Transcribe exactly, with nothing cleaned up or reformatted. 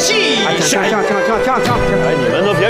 气哎，停神。 停停停停停停！ 哎，你们都别